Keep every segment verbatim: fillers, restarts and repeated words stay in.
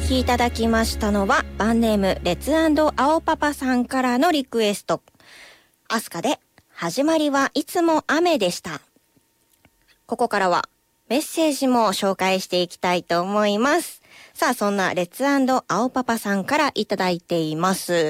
きいただきましたのはバンネームレッツ&青パパさんからのリクエスト、アスカで始まりはいつも雨でした。ここからはメッセージも紹介していきたいと思います。さあ、そんなレッツ&青パパさんからいただいています。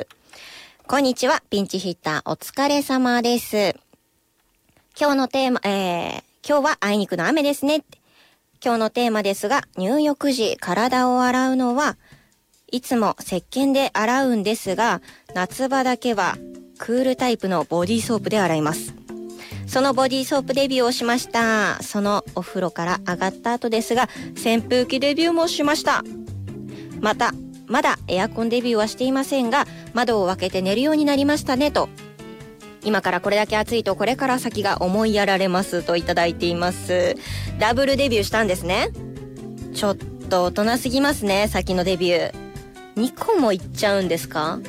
こんにちは、ピンチヒッターお疲れ様です。今日のテーマ、えー、今日はあいにくの雨ですね。今日のテーマですが、入浴時体を洗うのはいつも石鹸で洗うんですが、夏場だけはクールタイプのボディーソープで洗います。そのボディーソープデビューをしました。そのお風呂から上がった後ですが、扇風機デビューもしました。またまだエアコンデビューはしていませんが、窓を開けて寝るようになりましたねと。今からこれだけ暑いとこれから先が思いやられますといただいています。ダブルデビューしたんですね。ちょっと大人すぎますね、先のデビュー。にこもいっちゃうんですか？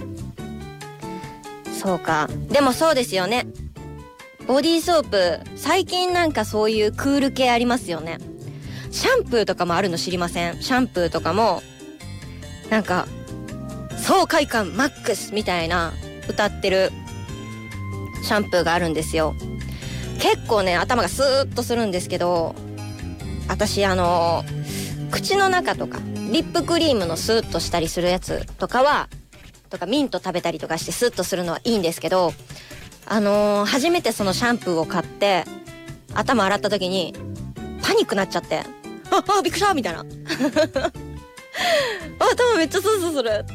そうか。でもそうですよね。ボディーソープ、最近なんかそういうクール系ありますよね。シャンプーとかもあるの知りません？シャンプーとかもなんか爽快感マックスみたいな歌ってるシャンプーがあるんですよ。結構ね、頭がスーッとするんですけど、私あの口の中とかリップクリームのスーッとしたりするやつとかはとかミント食べたりとかしてスーッとするのはいいんですけど、あのー、初めてそのシャンプーを買って頭洗った時にパニックなっちゃって、ああびっくりしたみたいな頭めっちゃスースーするって、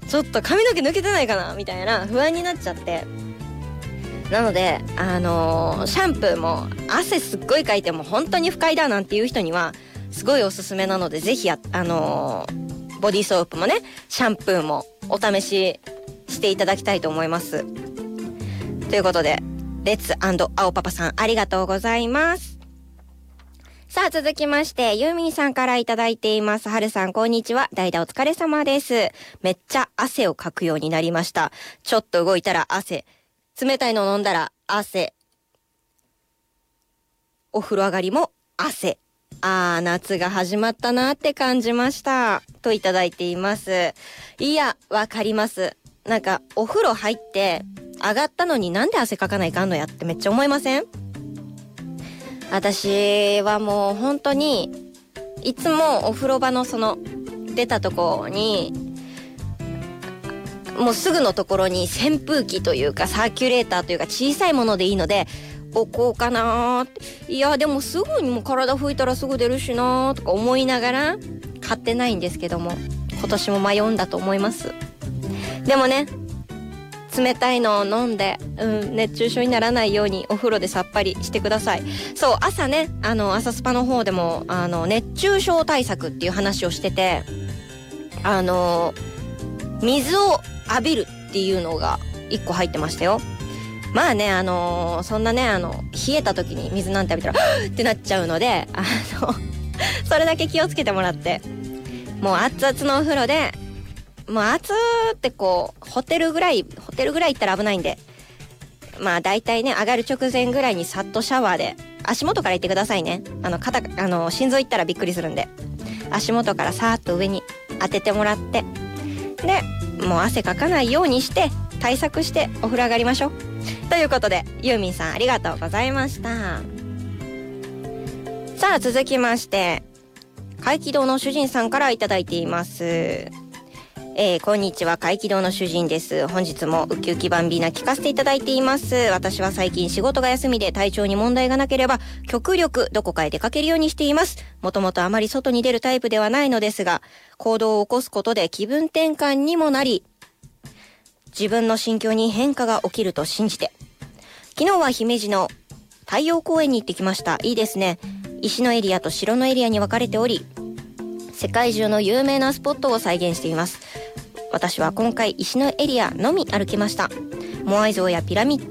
ちょっと髪の毛抜けてないかなみたいな不安になっちゃって、なのであのー、シャンプーも汗すっごいかいても本当に不快だなんていう人にはすごいおすすめなので、ぜひあのー、ボディーソープもねシャンプーもお試ししていただきたいと思います。ということでレッツ&青パパさんありがとうございます。さあ、続きましてユーミンさんからいただいています。はるさんこんにちは、代打お疲れ様です。めっちゃ汗をかくようになりました。ちょっと動いたら汗、冷たいの飲んだら汗、お風呂上がりも汗、あー夏が始まったなって感じましたといただいています。いや、わかります。なんかお風呂入って上がったのになんで汗かかないかんのやってめっちゃ思いません？私はもう本当にいつもお風呂場のその出たところにもうすぐのところに扇風機というかサーキュレーターというか小さいものでいいので置こうかなーって、いやでもすぐにも体拭いたらすぐ出るしなーとか思いながら買ってないんですけども、今年も迷うんだと思います。でもね、冷たいのを飲んで、うん、熱中症にならないようにお風呂でさっぱりしてください。そう、朝ね、あの朝スパの方でもあの熱中症対策っていう話をしてて、あの水を浴びるっていうのが一個入ってましたよ。まあね、あのー、そんなね、あの冷えた時に水なんて浴びたらってなっちゃうので、あのそれだけ気をつけてもらって、もう熱々のお風呂でもう熱ーってこうホテルぐらいホテルぐらい行ったら危ないんで、まあ大体ね上がる直前ぐらいにさっとシャワーで足元から行ってくださいね。あの肩あの心臓行ったらびっくりするんで、足元からさーっと上に当ててもらって、でもう汗かかないようにして対策してお風呂上がりましょうということで、ユーミンさんありがとうございました。さあ、続きまして怪奇堂の主人さんからいただいています。えー、こんにちは、怪奇堂の主人です。本日もウキウキバンビーナ聞かせていただいています。私は最近仕事が休みで体調に問題がなければ極力どこかへ出かけるようにしています。もともとあまり外に出るタイプではないのですが、行動を起こすことで気分転換にもなり、自分の心境に変化が起きると信じて、昨日は姫路の太陽公園に行ってきました。いいですね。石のエリアと城のエリアに分かれており、世界中の有名なスポットを再現しています。私は今回石のエリアのみ歩きました。モアイ像やピラミッド